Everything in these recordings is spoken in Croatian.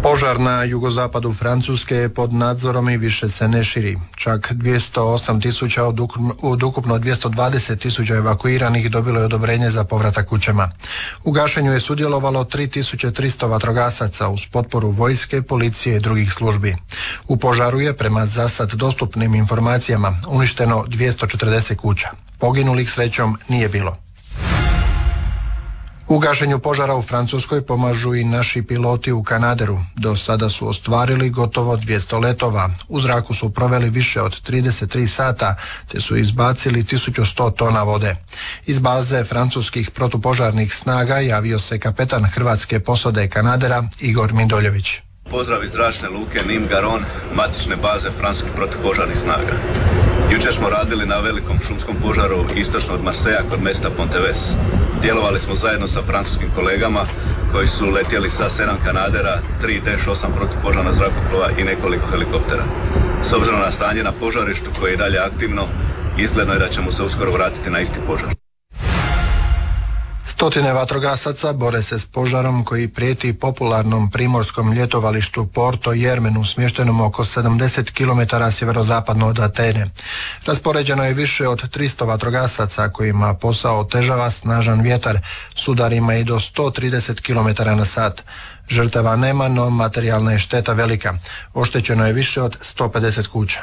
Požar na jugozapadu Francuske je pod nadzorom i više se ne širi. Čak 208.000 od ukupno 220.000 evakuiranih dobilo je odobrenje za povratak kućama. U gašenju je sudjelovalo 3.300 vatrogasaca uz potporu vojske, policije i drugih službi. U požaru je, prema zasad dostupnim informacijama, uništeno 240 kuća. Poginulih srećom nije bilo. U gašenju požara u Francuskoj pomažu i naši piloti u Kanaderu. Do sada su ostvarili gotovo 200 letova. U zraku su proveli više od 33 sata, te su izbacili 1100 tona vode. Iz baze francuskih protupožarnih snaga javio se kapetan hrvatske posade Kanadera Igor Mindoljević. Pozdrav iz zračne luke Nîmes-Garonne, matične baze francuskih protupožarnih snaga. Jučer smo radili na velikom šumskom požaru istočno od Marseja kod mesta Ponteves. Djelovali smo zajedno sa francuskim kolegama koji su letjeli sa 7 Kanadera, 3 Dash-8 protupožarna zrakoplova i nekoliko helikoptera. S obzirom na stanje na požarištu koje je i dalje aktivno, izgledno je da ćemo se uskoro vratiti na isti požar. Stotine vatrogasaca bore se s požarom koji prijeti popularnom primorskom ljetovalištu Porto Jermenu, smještenom oko 70 km sjeverozapadno od Atene. Raspoređeno je više od 300 vatrogasaca kojima posao otežava snažan vjetar s udarima i do 130 km na sat. Žrtava nema, no materijalna je šteta velika. Oštećeno je više od 150 kuća.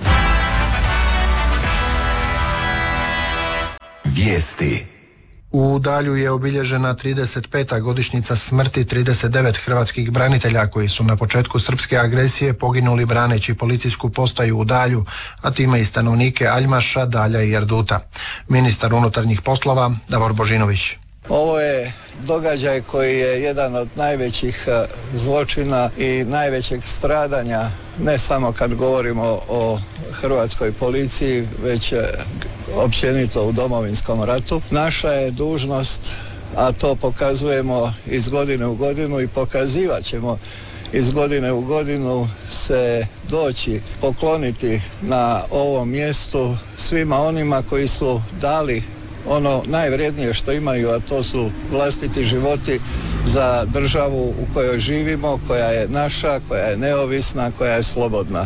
Vijesti. U Dalju je obilježena 35. godišnjica smrti 39 hrvatskih branitelja koji su na početku srpske agresije poginuli braneći policijsku postaju u Dalju, a time i stanovnike Aljmaša, Dalja i Erduta. Ministar unutarnjih poslova Davor Božinović. Ovo je događaj koji je jedan od najvećih zločina i najvećeg stradanja, ne samo kad govorimo o hrvatskoj policiji, već općenito u Domovinskom ratu. Naša je dužnost, a to pokazujemo iz godine u godinu i pokazivat ćemo iz godine u godinu, se doći pokloniti na ovom mjestu svima onima koji su dali ono najvrednije što imaju, a to su vlastiti životi za državu u kojoj živimo, koja je naša, koja je neovisna, koja je slobodna.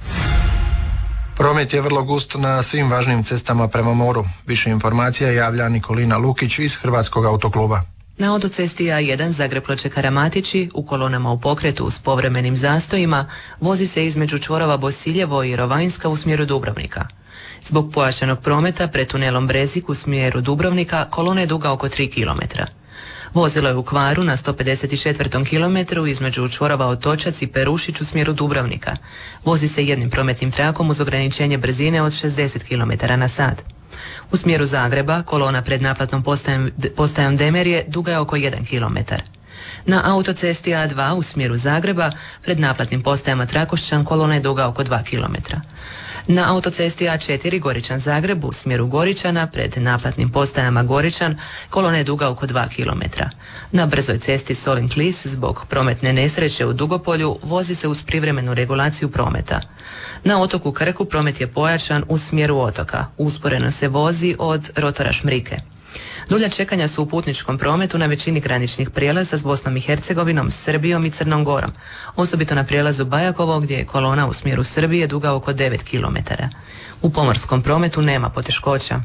Promet je vrlo gust na svim važnim cestama prema moru. Više informacija javlja Nikolina Lukić iz Hrvatskog autokluba. Na autocesti A1 Zagreb-Ploče-Karamatići u kolonama u pokretu s povremenim zastojima vozi se između čvorova Bosiljevo i Rovanjska u smjeru Dubrovnika. Zbog pojačanog prometa pred tunelom Brezik u smjeru Dubrovnika kolona je duga oko 3 km. Vozilo je u kvaru na 154. kilometru između čvorova Otočac i Perušić u smjeru Dubrovnika. Vozi se jednim prometnim trakom uz ograničenje brzine od 60 km na sat. U smjeru Zagreba kolona pred naplatnom postajom Demerje duga je oko 1 km. Na autocesti A2 u smjeru Zagreba pred naplatnim postajama Trakošćan kolona je duga oko 2 km. Na autocesti A4 Goričan-Zagreb u smjeru Goričana pred naplatnim postajama Goričan kolona je duga oko 2 km. Na brzoj cesti Solin-Klis zbog prometne nesreće u Dugopolju vozi se uz privremenu regulaciju prometa. Na otoku Krku promet je pojačan u smjeru otoka. Usporeno se vozi od rotora Šmrike. Dulja čekanja su u putničkom prometu na većini graničnih prijelaza s Bosnom i Hercegovinom, Srbijom i Crnom Gorom, osobito na prijelazu Bajakovo gdje je kolona u smjeru Srbije duga oko 9 km. U pomorskom prometu nema poteškoća.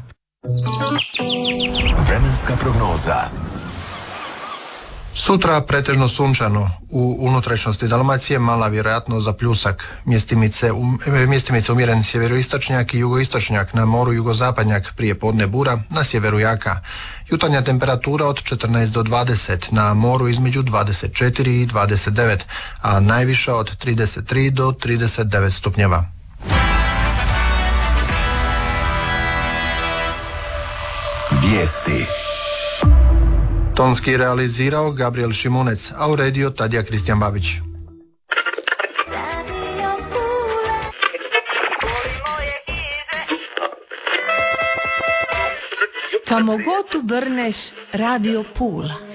Vremenska prognoza. Sutra pretežno sunčano, u unutrašnjosti Dalmacije mala vjerojatnost za pljusak, mjestimice umjeren sjeveroistočnjak i jugoistočnjak, na moru jugozapadnjak, prije podne bura, na sjeveru jaka. Jutarnja temperatura od 14 do 20, na moru između 24 i 29, a najviša od 33 do 39 stupnjeva. Vijesti. Tonski realizirao Gabriel Šimunec, a uredio Tadija Kristijan Babić. Kamo god tu brneš, Radio Pula.